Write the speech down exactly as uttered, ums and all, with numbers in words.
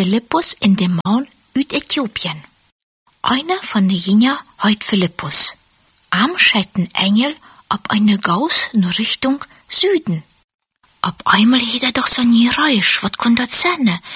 Philippus in dem Maun üt Äthiopien. Einer von de Jinja heut Philippus. Am scheiten Engel ab eine Gaus nur Richtung Süden. Ab einmal hielt er doch so nie Reisch, wat kon dat sein?